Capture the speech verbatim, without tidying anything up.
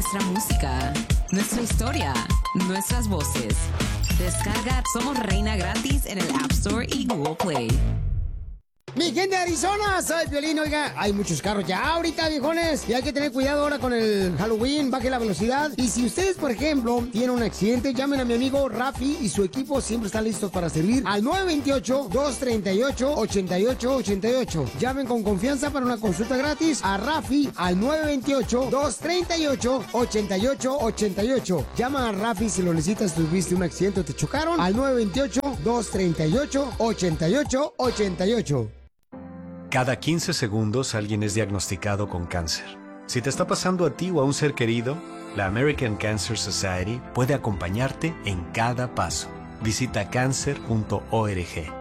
nuestra música, nuestra historia, nuestras voces. Descarga Somos Reina gratis en el App Store y Google Play. Mi gente de Arizona, soy Piolín. Oiga, hay muchos carros ya ahorita, viejones, y hay que tener cuidado ahora con el Halloween, baje la velocidad. Y si ustedes, por ejemplo, tienen un accidente, llamen a mi amigo Rafi y su equipo siempre están listos para servir al nueve dos ocho, dos tres ocho, ocho ocho ocho ocho. Llamen con confianza para una consulta gratis a Rafi al nueve dos ocho, dos tres ocho, ocho ocho ocho ocho. Llama a Rafi si lo necesitas, tuviste un accidente o te chocaron, al nueve dos ocho, dos tres ocho, ocho ocho ocho ocho. Cada quince segundos alguien es diagnosticado con cáncer. Si te está pasando a ti o a un ser querido, la American Cancer Society puede acompañarte en cada paso. Visita cancer punto org.